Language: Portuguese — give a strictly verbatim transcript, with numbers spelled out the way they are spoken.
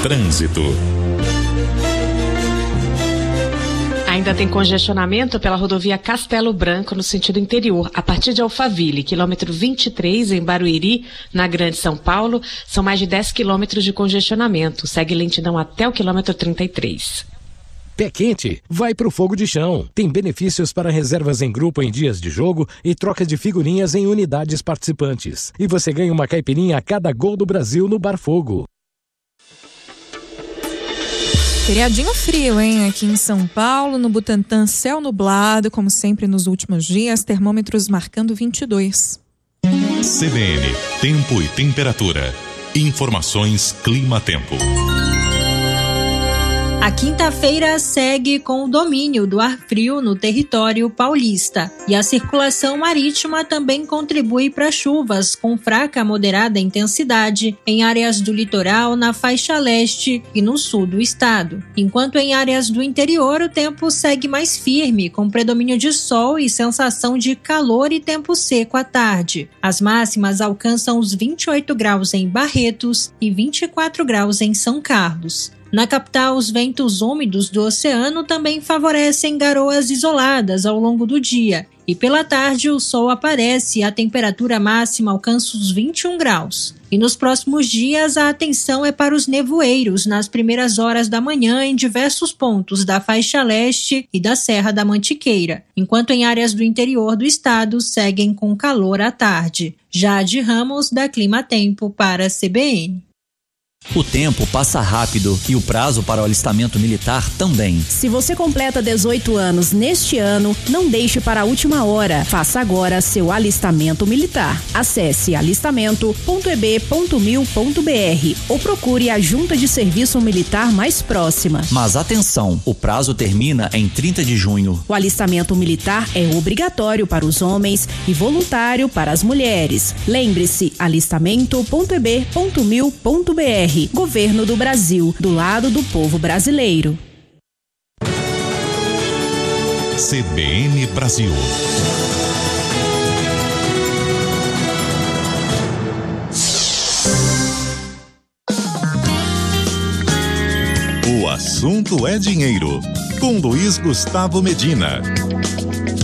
Trânsito. Ainda tem congestionamento pela rodovia Castelo Branco, no sentido interior, a partir de Alphaville, quilômetro vinte e três, em Barueri, na Grande São Paulo. São mais de dez quilômetros de congestionamento. Segue lentidão até o quilômetro trinta e três. Pé quente, vai pro fogo de chão. Tem benefícios para reservas em grupo em dias de jogo e troca de figurinhas em unidades participantes. E você ganha uma caipirinha a cada gol do Brasil no Bar Fogo. Feriadinho frio, hein? Aqui em São Paulo, no Butantã, céu nublado, como sempre nos últimos dias, termômetros marcando vinte e dois. C B N, tempo e temperatura. Informações Clima-Tempo. A quinta-feira segue com o domínio do ar frio no território paulista e a circulação marítima também contribui para chuvas com fraca a moderada intensidade em áreas do litoral, na faixa leste e no sul do estado. Enquanto em áreas do interior o tempo segue mais firme, com predomínio de sol e sensação de calor e tempo seco à tarde. As máximas alcançam os vinte e oito graus em Barretos e vinte e quatro graus em São Carlos. Na capital, os ventos úmidos do oceano também favorecem garoas isoladas ao longo do dia. E pela tarde, o sol aparece e a temperatura máxima alcança os vinte e um graus. E nos próximos dias, a atenção é para os nevoeiros nas primeiras horas da manhã em diversos pontos da faixa leste e da Serra da Mantiqueira, enquanto em áreas do interior do estado seguem com calor à tarde. Jade Ramos, da Clima-Tempo, para a C B N. O tempo passa rápido e o prazo para o alistamento militar também. Se você completa dezoito anos neste ano, não deixe para a última hora. Faça agora seu alistamento militar. Acesse alistamento ponto e b ponto mil ponto b r ou procure a junta de serviço militar mais próxima. Mas atenção, o prazo termina em trinta de junho. O alistamento militar é obrigatório para os homens e voluntário para as mulheres. Lembre-se, alistamento ponto e b ponto mil ponto b r. Governo do Brasil, do lado do povo brasileiro. C B N Brasil. O assunto é dinheiro, com Luiz Gustavo Medina.